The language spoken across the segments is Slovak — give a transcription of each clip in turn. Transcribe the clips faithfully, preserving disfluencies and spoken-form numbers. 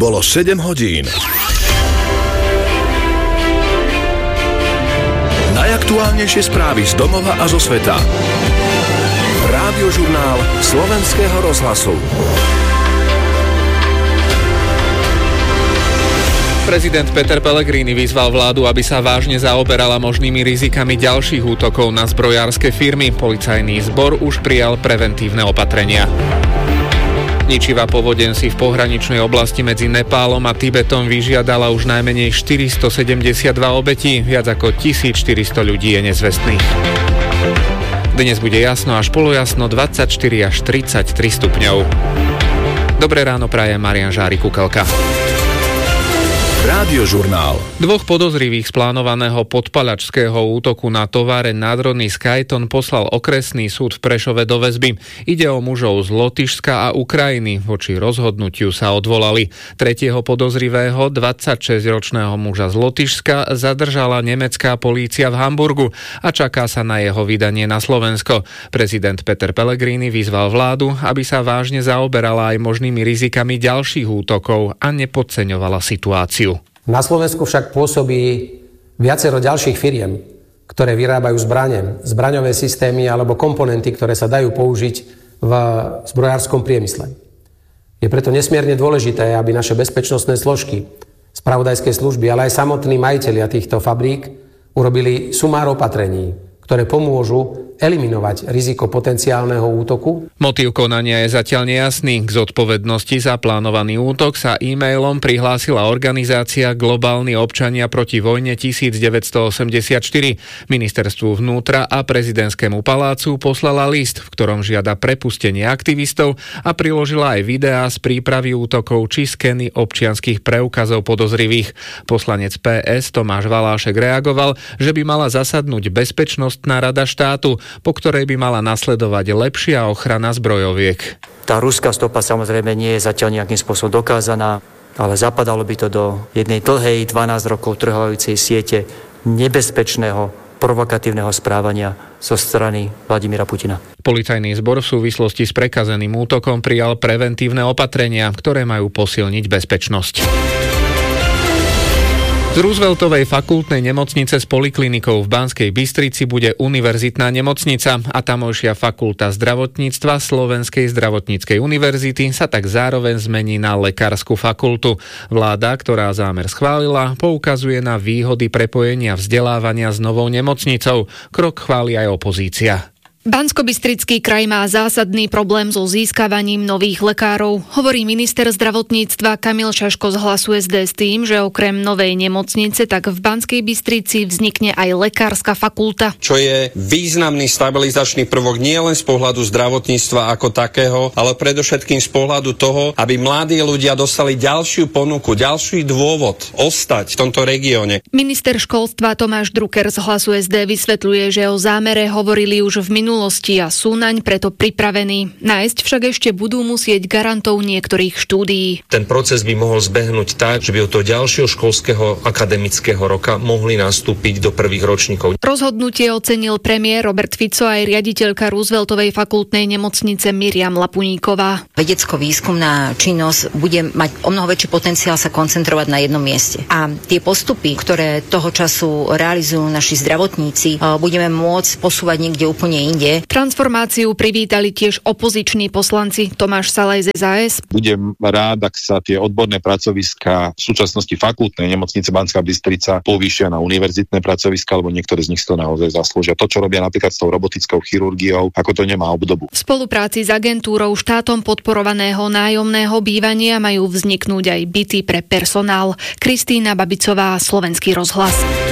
Bolo sedem hodín. Najaktuálnejšie správy z domova a zo sveta. Rádiožurnál Slovenského rozhlasu. Prezident Peter Pellegrini vyzval vládu, aby sa vážne zaoberala možnými rizikami ďalších útokov na zbrojárske firmy. Policajný zbor už prijal preventívne opatrenia. Ničivá povodeň si v pohraničnej oblasti medzi Nepálom a Tibetom vyžiadala už najmenej štyristosedemdesiatdva obetí. Viac ako tisícštyristo ľudí je nezvestných. Dnes bude jasno až polojasno, dvadsaťštyri až tridsaťtri stupňov. Dobré ráno praje Marián Žárik Kukelka. Rádiožurnál. Dvoch podozrivých z plánovaného podpaľačského útoku na továreň nádrodný Skyton poslal okresný súd v Prešove do väzby. Ide o mužov z Lotyšska a Ukrajiny. Voči rozhodnutiu sa odvolali. Tretieho podozrivého, dvadsaťšesťročného muža z Lotyšska, zadržala nemecká polícia v Hamburgu a čaká sa na jeho vydanie na Slovensko. Prezident Peter Pellegrini vyzval vládu, aby sa vážne zaoberala aj možnými rizikami ďalších útokov a nepodceňovala situáciu. Na Slovensku však pôsobí viacero ďalších firiem, ktoré vyrábajú zbrane, zbraňové systémy alebo komponenty, ktoré sa dajú použiť v zbrojárskom priemysle. Je preto nesmierne dôležité, aby naše bezpečnostné zložky, spravodajské služby, ale aj samotní majitelia týchto fabrík urobili sumár opatrení, ktoré pomôžu eliminovať riziko potenciálneho útoku. Motív konania je zatiaľ nejasný. K zodpovednosti za plánovaný útok sa e-mailom prihlásila organizácia Globálni občania proti vojne devätnásťstoosemdesiatštyri. Ministerstvu vnútra a prezidentskému palácu poslala list, v ktorom žiada prepustenie aktivistov a priložila aj videá z prípravy útokov či skeny občianskych preukazov podozrivých. Poslanec pé es Tomáš Valášek reagoval, že by mala zasadnúť Bezpečnostná rada štátu, po ktorej by mala nasledovať lepšia ochrana zbrojoviek. Tá ruská stopa samozrejme nie je zatiaľ nejakým spôsobom dokázaná, ale zapadalo by to do jednej dlhej dvanásť rokov trvajúcej siete nebezpečného, provokatívneho správania zo strany Vladimíra Putina. Policajný zbor v súvislosti s prekazeným útokom prijal preventívne opatrenia, ktoré majú posilniť bezpečnosť. Z Rooseveltovej fakultnej nemocnice s poliklinikou v Banskej Bystrici bude univerzitná nemocnica a tamojšia fakulta zdravotníctva Slovenskej zdravotníckej univerzity sa tak zároveň zmení na lekársku fakultu. Vláda, ktorá zámer schválila, poukazuje na výhody prepojenia vzdelávania s novou nemocnicou. Krok chváli aj opozícia. Banskobystrický kraj má zásadný problém so získavaním nových lekárov. Hovorí minister zdravotníctva Kamil Šaško z Hlasu es dé s tým, že okrem novej nemocnice tak v Banskej Bystrici vznikne aj lekárska fakulta. Čo je významný stabilizačný prvok nielen z pohľadu zdravotníctva ako takého, ale predovšetkým z pohľadu toho, aby mladí ľudia dostali ďalšiu ponuku, ďalší dôvod ostať v tomto regióne. Minister školstva Tomáš Drucker z Hlasu es dé vysvetľuje, že o zámere hovorili už v minulosti a sú naň preto pripravení. Nájsť však ešte budú musieť garantov niektorých štúdií. Ten proces by mohol zbehnúť tak, že by od toho ďalšieho školského akademického roka mohli nastúpiť do prvých ročníkov. Rozhodnutie ocenil premiér Robert Fico aj riaditeľka Rooseveltovej fakultnej nemocnice Miriam Lapuníková. Vedecko-výskumná činnosť bude mať o mnoho väčší potenciál sa koncentrovať na jednom mieste. A tie postupy, ktoré toho času realizujú naši zdravotníci, budeme môcť posúvať niekde úplne inde. Transformáciu privítali tiež opoziční poslanci. Tomáš Salaj z es a es. Budem rád, ak sa tie odborné pracoviská v súčasnosti fakultnej nemocnice Banská Bystrica povýšia na univerzitné pracoviská, lebo niektoré z nich to naozaj zaslúžia. To, čo robia napríklad s tou robotickou chirurgiou, ako to nemá obdobu. V spolupráci s agentúrou štátom podporovaného nájomného bývania majú vzniknúť aj byty pre personál. Kristína Babicová, Slovenský rozhlas.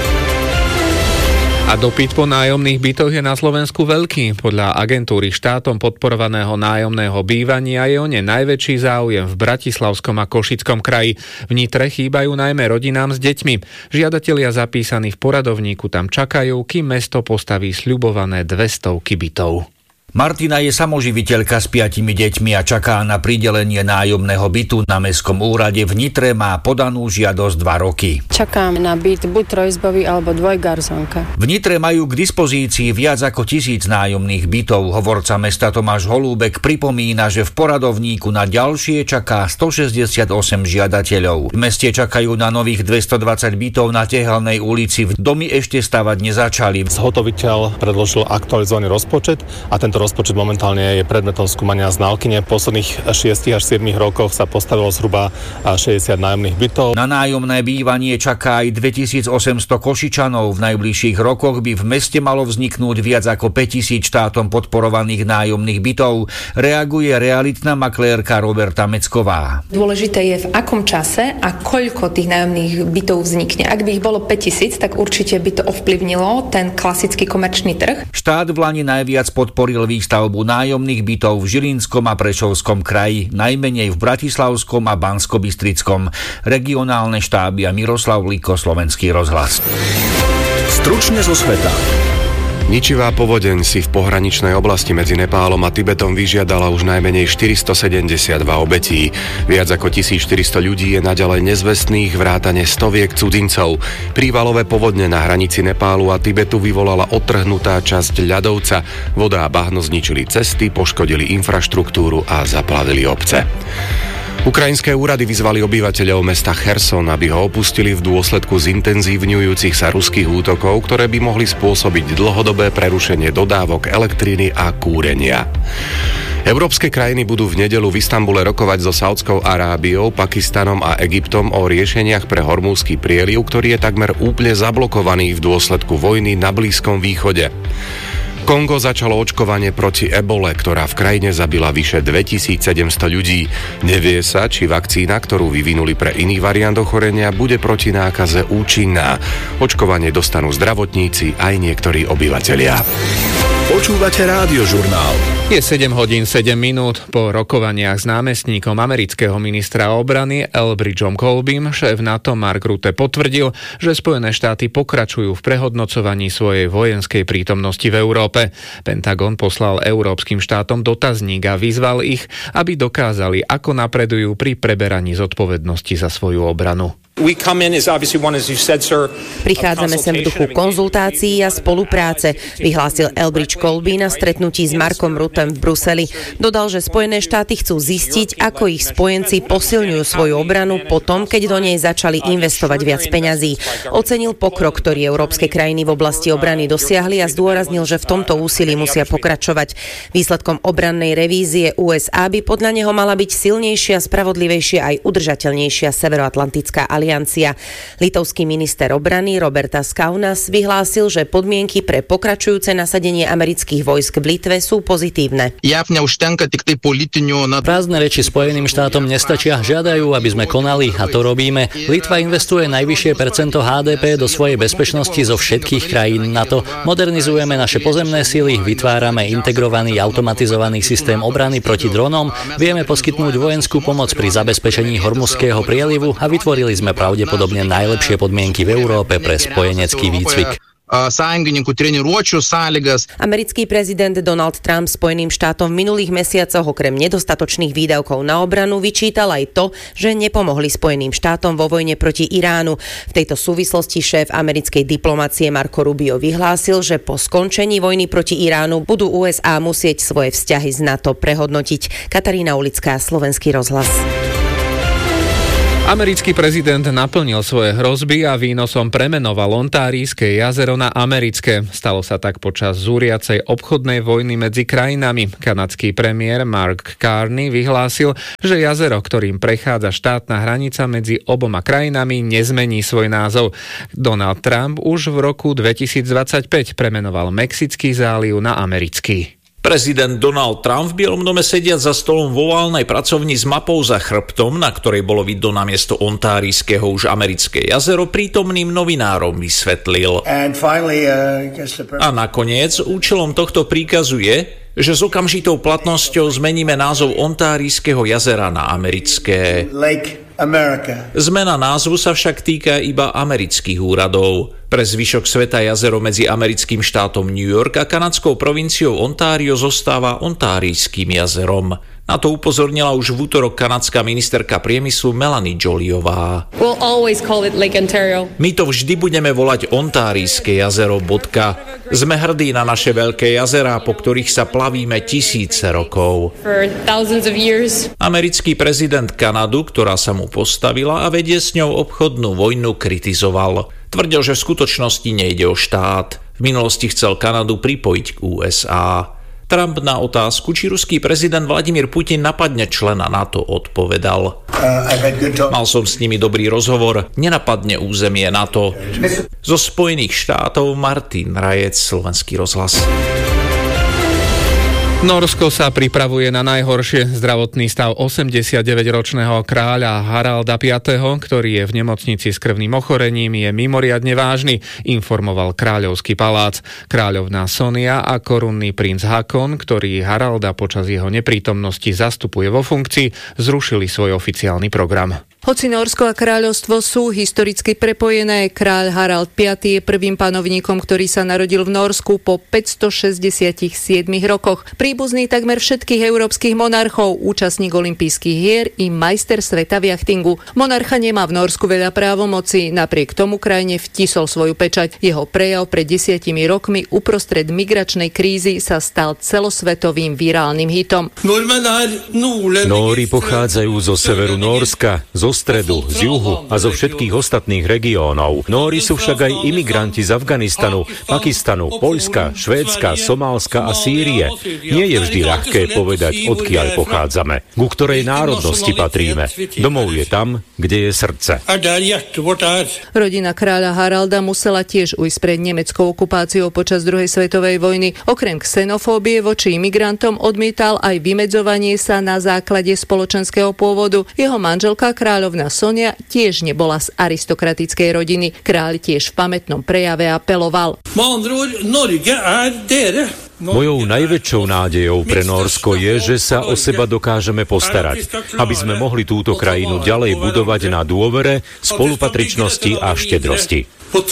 A dopyt po nájomných bytoch je na Slovensku veľký. Podľa agentúry štátom podporovaného nájomného bývania je o ne najväčší záujem v Bratislavskom a Košickom kraji. V Nitre chýbajú najmä rodinám s deťmi. Žiadatelia zapísaní v poradovníku tam čakajú, kým mesto postaví sľubované dvestovky bytov. Martina je samoživiteľka s piatimi deťmi a čaká na pridelenie nájomného bytu na mestskom úrade v Nitre, má podanú žiadosť dva roky. Čakám na byt buď trojizbový alebo dvojgarzónka. V Nitre majú k dispozícii viac ako tisíc nájomných bytov. Hovorca mesta Tomáš Holúbek pripomína, že v poradovníku na ďalšie čaká stošesťdesiatosem žiadateľov. V meste čakajú na nových dvestodvadsať bytov na Tehelnej ulici. Domy ešte stavať nezačali. Zhotoviteľ predložil aktualizovaný rozpočet a tento rozpočet momentálne je predmetom skúmania znalkyne. V posledných šiestich až siedmich rokoch sa postavilo zhruba šesťdesiat nájomných bytov. Na nájomné bývanie čaká aj dvetisícosemsto Košičanov. V najbližších rokoch by v meste malo vzniknúť viac ako päťtisíc štátom podporovaných nájomných bytov. Reaguje realitná maklérka Roberta Mecková. Dôležité je, v akom čase a koľko tých nájomných bytov vznikne. Ak by ich bolo päťtisíc, tak určite by to ovplyvnilo ten klasický komerčný trh. Štát v lani najviac podporil výstavbu nájomných bytov v Žilinskom a Prešovskom kraji, najmenej v Bratislavskom a Banskobystrickom. Regionálne štáby a Miroslav Liko, Slovenský rozhlas. Stručne zo sveta. Ničivá povodeň si v pohraničnej oblasti medzi Nepálom a Tibetom vyžiadala už najmenej štyristosedemdesiatdva obetí. Viac ako tisícštyristo ľudí je naďalej nezvestných, vrátane stoviek cudzincov. Prívalové povodne na hranici Nepálu a Tibetu vyvolala odtrhnutá časť ľadovca. Voda a bahno zničili cesty, poškodili infraštruktúru a zaplavili obce. Ukrajinské úrady vyzvali obyvateľov mesta Cherson, aby ho opustili v dôsledku zintenzívňujúcich sa ruských útokov, ktoré by mohli spôsobiť dlhodobé prerušenie dodávok elektriny a kúrenia. Európske krajiny budú v nedeľu v Istanbule rokovať so Saudskou Arábiou, Pakistanom a Egyptom o riešeniach pre Hormúzsky prieliv, ktorý je takmer úplne zablokovaný v dôsledku vojny na Blízkom východe. Kongo začalo očkovanie proti ebole, ktorá v krajine zabila vyše dvetisícsedemsto ľudí. Nevie sa, či vakcína, ktorú vyvinuli pre iný variant ochorenia, bude proti nákaze účinná. Očkovanie dostanú zdravotníci aj niektorí obyvatelia. Počúvate Rádiožurnál. Je sedem hodín sedem minút. Po rokovaniach s námestníkom amerického ministra obrany Elbridgeom Colbym šéf NATO Mark Rutte potvrdil, že Spojené štáty pokračujú v prehodnocovaní svojej vojenskej prítomnosti v Európe. Pentagon poslal európskym štátom dotazník a vyzval ich, aby dokázali, ako napredujú pri preberaní zodpovednosti za svoju obranu. Prichádzame sem v duchu konzultácií a spolupráce, vyhlásil Elbridge Colby na stretnutí s Markom Ruttem v Bruseli. Dodal, že Spojené štáty chcú zistiť, ako ich spojenci posilňujú svoju obranu potom, keď do nej začali investovať viac peňazí. Ocenil pokrok, ktorý európske krajiny v oblasti obrany dosiahli a zdôraznil, že v tomto úsilí musia pokračovať. Výsledkom obrannej revízie ú es á by podľa neho mala byť silnejšia, spravodlivejšia aj udržateľnejšia severoatlantická aliancia. Litovský minister obrany Robertas Kaunas vyhlásil, že podmienky pre pokračujúce nasadenie amerických vojsk v Litve sú pozitívne. Prázdne reči Spojeným štátom nestačia, žiadajú, aby sme konali a to robíme. Litva investuje najvyššie percento há dé pé do svojej bezpečnosti zo všetkých krajín NATO. Modernizujeme naše pozemné sily, vytvárame integrovaný automatizovaný systém obrany proti dronom, vieme poskytnúť vojenskú pomoc pri zabezpečení Hormuzského prielivu a vytvorili sme pravdepodobne najlepšie podmienky v Európe pre spojenecký výcvik. Americký prezident Donald Trump Spojeným štátom v minulých mesiacoch okrem nedostatočných výdavkov na obranu vyčítal aj to, že nepomohli Spojeným štátom vo vojne proti Iránu. V tejto súvislosti šéf americkej diplomacie Marco Rubio vyhlásil, že po skončení vojny proti Iránu budú ú es á musieť svoje vzťahy z NATO prehodnotiť. Katarína Ulická, Slovenský rozhlas. Americký prezident naplnil svoje hrozby a výnosom premenoval Ontárijské jazero na americké. Stalo sa tak počas zúriacej obchodnej vojny medzi krajinami. Kanadský premiér Mark Carney vyhlásil, že jazero, ktorým prechádza štátna hranica medzi oboma krajinami, nezmení svoj názov. Donald Trump už v roku dvetisícdvadsaťpäť premenoval Mexický záliv na americký. Prezident Donald Trump v Bielom dome sediac za stolom vo oválnej pracovni s mapou za chrbtom, na ktorej bolo vidno namiesto ontárijského už americké jazero, prítomným novinárom vysvetlil. Finally, uh, A nakoniec účelom tohto príkazu je, že s okamžitou platnosťou zmeníme názov ontárijského jazera na americké. Lake Zmena názvu sa však týka iba amerických úradov. Pre zvyšok sveta jazero medzi americkým štátom New York a kanadskou provinciou Ontario zostáva Ontárijským jazerom. Na to upozornila už v útorok kanadská ministerka priemyslu Melanie Jolyová. We'll always call it Lake Ontario. My to vždy budeme volať Ontárijské jazero, bodka. Sme hrdí na naše veľké jazerá, po ktorých sa plavíme tisíce rokov. For thousands of years. Americký prezident Kanadu, ktorá sa mu postavila a vedie s ňou obchodnú vojnu, kritizoval. Tvrdil, že v skutočnosti nejde o štát. V minulosti chcel Kanadu pripojiť k ú es á. Trump na otázku, či ruský prezident Vladimír Putin napadne člena NATO, odpovedal: Mal som s nimi dobrý rozhovor, nenapadne územie NATO. Zo Spojených štátov Martin Rajec, Slovenský rozhlas. Norsko sa pripravuje na najhoršie. Zdravotný stav osemdesiatdeväťročného kráľa Haralda piateho, ktorý je v nemocnici s krvným ochorením, je mimoriadne vážny, informoval Kráľovský palác. Kráľovná Sonia a korunný princ Hakon, ktorý Haralda počas jeho neprítomnosti zastupuje vo funkcii, zrušili svoj oficiálny program. Hoci Nórsko a kráľovstvo sú historicky prepojené, kráľ Harald piaty je prvým panovníkom, ktorý sa narodil v Nórsku po päťstošesťdesiatsedem rokoch. Príbuzný takmer všetkých európskych monarchov, účastník olympijských hier i majster sveta v jachtingu. Monarcha nemá v Nórsku veľa právomocí, napriek tomu krajine vtisol svoju pečať. Jeho prejav pred desiatimi rokmi uprostred migračnej krízy sa stal celosvetovým virálnym hitom. Nóri pochádzajú zo severu Nórska, zo stredu, z juhu a zo všetkých ostatných regiónov. Nóri sú však aj imigranti z Afganistanu, Pakistanu, Poľska, Švédska, Somálska a Sýrie. Nie je vždy ľahké povedať, odkiaľ pochádzame, ku ktorej národnosti patríme. Domov je tam, kde je srdce. Rodina kráľa Haralda musela tiež ujsť pred nemeckou okupáciou počas druhej svetovej vojny. Okrem xenofóbie voči imigrantom odmietal aj vymedzovanie sa na základe spoločenského pôvodu. Jeho manželka kráľovná Sonia tiež nebola z aristokratickej rodiny. Kráľ tiež v pamätnom prejave apeloval: Mojou najväčšou nádejou pre Nórsko je, že sa o seba dokážeme postarať, aby sme mohli túto krajinu ďalej budovať na dôvere, spolupatričnosti a štedrosti.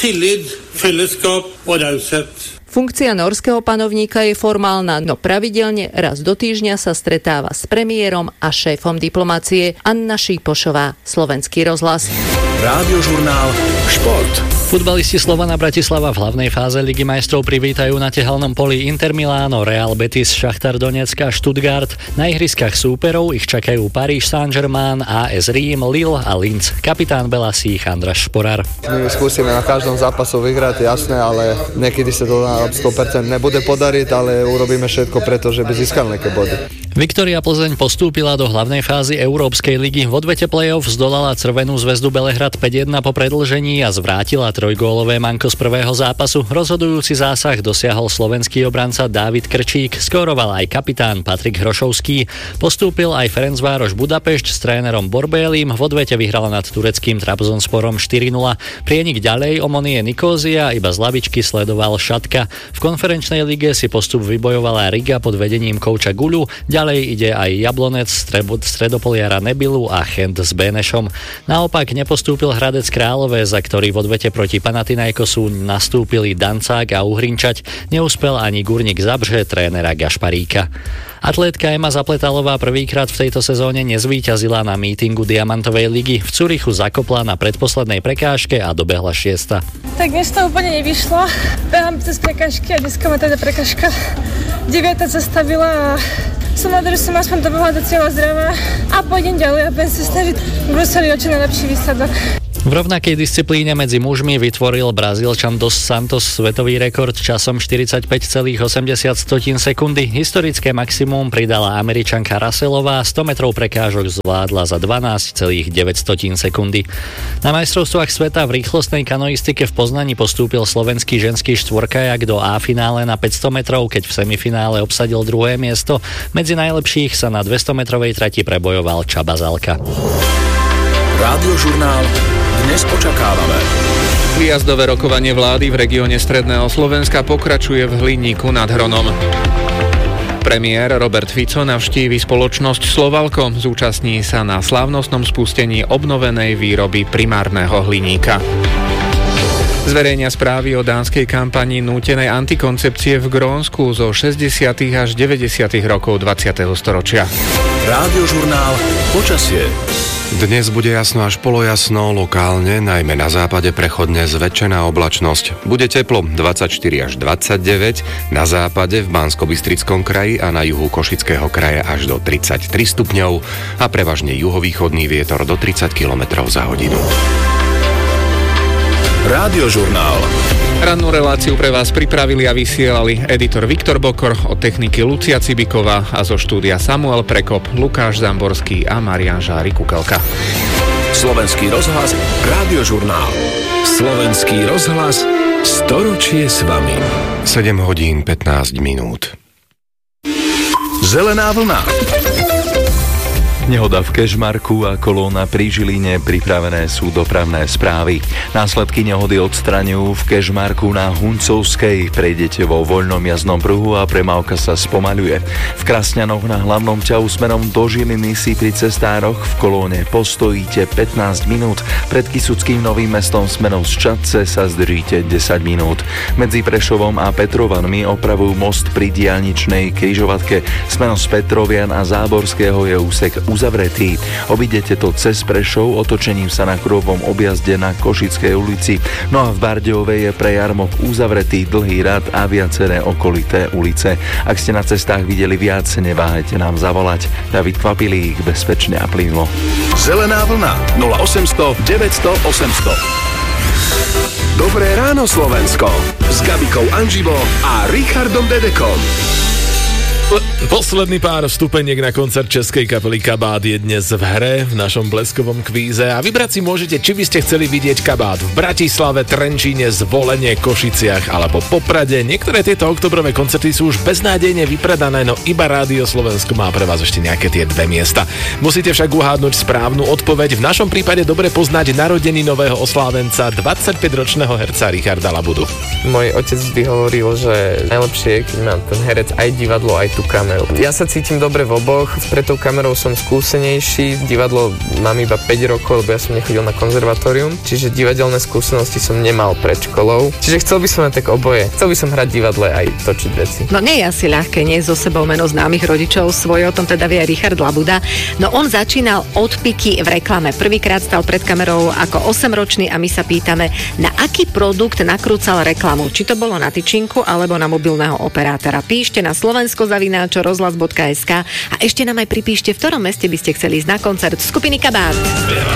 Funkcia norského panovníka je formálna, no pravidelne raz do týždňa sa stretáva s premiérom a šéfom diplomácie. Anna Šípošová, Slovenský rozhlas. Rádiožurnál Šport. Futbalisti Slovana Bratislava v hlavnej fáze Ligy majstrov privítajú na tehelnom poli Inter Miláno, Real Betis, Šachtar Donetsk a Stuttgart. Na ihriskách súperov ich čakajú Paríž Saint-Germain, á es Rím, Lille a Linz. Kapitán Belasích András Šporár. My skúsime na každom zápasu vyhrať, jasné, ale niekedy sa to na sto percent nebude podariť, ale urobíme všetko preto, že by získal nejaké body. Viktória Plzeň postúpila do hlavnej fázy Európskej ligy. V odvete play-off zdolala Crvenú zväzdu Belehrad päť jedna po predĺžení a zvrátila trojgólové manko z prvého zápasu. Rozhodujúci zásah dosiahol slovenský obranca Dávid Krčík, skóroval aj kapitán Patrik Hrošovský. Postúpil aj Ferencvároš Budapešť s trénerom Borbélim, v odvete vyhrala nad tureckým Trabzonsporom štyri nula. Prienik ďalej Omonie Nikózia, iba z lavičky sledoval Šatka. V konferenčnej lige si postup vybojovala Riga pod vedením kouča Guľu, ďalej ide aj Jablonec, stredopoliara Nebilu a Chent s Benešom. Naopak nepostúpil Hradec Králové, za ktorý v odvete proti Panathinaikosu nastúpili Dancák a Uhrinčať. Neúspel ani Gurník Zabrze trénera Gašparíka. Atlétka Ema Zapletalová prvýkrát v tejto sezóne nezvíťazila na mítingu Diamantovej ligy. V Curychu zakopla na predposlednej prekážke a dobehla šiesta. Tak dnes to úplne nevyšlo. Behám cez prekážky a dneska ma teda prekážka deviata zastavila a som rád, že som aspoň dobehla do cieľa zdravá a pôjdem ďalej a budem sa snažiť v Bruseli oči na lepší výsledok. V rovnakej disciplíne medzi mužmi vytvoril Brazílčan Dos Santos svetový rekord časom štyridsaťpäť celá osemdesiat sekundy. Historické maximum pridala Američanka Russellová, sto metrov prekážok zvládla za dvanásť celá deväť sekundy. Na majstrovstvách sveta v rýchlostnej kanoistike v Poznani postúpil slovenský ženský štvorkajak do A-finále na päťsto metrov, keď v semifinále obsadil druhé miesto. Medzi najlepších sa na dvestometrovej trati prebojoval Csaba Zalka. Rádiožurnál Dnes očakávame. Výjazdové rokovanie vlády v regióne stredného Slovenska pokračuje v Hliníku nad Hronom. Premiér Robert Fico navštívi spoločnosť Slovalko. Zúčastní sa na slávnostnom spustení obnovenej výroby primárneho hliníka. Zverejnia správy o dánskej kampani nútenej antikoncepcie v Grónsku zo šesťdesiatych až deväťdesiatych rokov dvadsiateho storočia. Rádiožurnál Počasie. Dnes bude jasno až polojasno, lokálne, najmä na západe prechodne zväčšená oblačnosť. Bude teplo dvadsaťštyri až dvadsaťdeväť, na západe v Banskobystrickom kraji a na juhu Košického kraja až do tridsaťtri stupňov a prevažne juhovýchodný vietor do tridsať kilometrov za hodinu. Rádiožurnál. Rannú reláciu pre vás pripravili a vysielali editor Viktor Bokor, od techniky Lucia Cibiková a zo štúdia Samuel Prekop, Lukáš Zamborský a Marián Žári Kukelka. Slovenský rozhlas, Rádiožurnál. Slovenský rozhlas, storočie s vami. sedem hodín pätnásť minút. Zelená vlna. Nehoda v Kežmarku a kolóna pri Žiline, pripravené sú dopravné správy. Následky nehody odstraňujú v Kežmarku na Huncovskej. Prejdete vo voľnom jazdnom pruhu a premávka sa spomaľuje. V Krasňanoch na hlavnom ťahu smerom do Žiliny si pri cestároch v kolóne postojíte pätnásť minút. Pred Kysuckým Novým Mestom smerom z Čadce sa zdržíte desať minút. Medzi Prešovom a Petrovanmi opravujú most pri diaľničnej križovatke. Smerom z Petrovian a Záborského je úsek uzavretý. Obidete to cez Prešov, otočením sa na kruhovom objazde na Košickej ulici. No a v Bardejovej je pre jarmok uzavretý dlhý rad a viaceré okolité ulice. Ak ste na cestách videli viac, neváhajte nám zavolať. David Kvapilík, bezpečne a plynulo. Zelená vlna nula osemsto deväťsto osemsto. Dobré ráno Slovensko s Gabikou Anžibo a Richardom Dedekom. Posledný pár vstupeniek na koncert českej kapely Kabát je dnes v hre v našom bleskovom kvíze a vybrať si môžete, či by ste chceli vidieť Kabát v Bratislave, Trenčíne, Zvolenie, Košiciach alebo Poprade. Niektoré tieto oktobrové koncerty sú už beznádejne vypredané, no iba Rádio Slovensko má pre vás ešte nejaké tie dve miesta. Musíte však uhádnuť správnu odpoveď. V našom prípade dobre poznať narodení nového oslávenca, dvadsaťpäťročného herca Richarda Labudu. Môj otec vždy hovoril, že najlepšie je, keď má ten herec aj divadlo, aj tú kameru. Ja sa cítim dobre v oboch, pred tou kamerou som skúsenejší, divadlo mám iba päť rokov, lebo ja som nechodil na konzervatórium, čiže divadelné skúsenosti som nemal pred školou. Čiže chcel by som mať tak oboje. Chcel by som hrať divadle aj točiť veci. No nie je asi ľahké, nie so sebou meno známych rodičov svoje, o tom teda vie aj Richard Labuda. No on začínal od piky v reklame. Prvýkrát stal pred kamerou ako osemročný a my sa pýtame, na aký produkt nakrúcal reklamu. Či to bolo na tyčinku alebo na mobilného operátora. Píšte na Slovensko zavináč rozhlas bodka es ká a ešte nám aj pripíšte, v ktorom meste by ste chceli ísť na koncert skupiny Kabát.